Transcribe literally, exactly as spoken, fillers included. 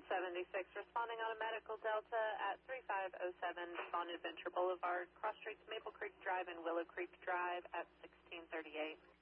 seventy-six, responding on a medical Delta at three five oh seven Vaughn Adventure Boulevard, cross streets Maple Creek Drive and Willow Creek Drive at sixteen thirty-eight.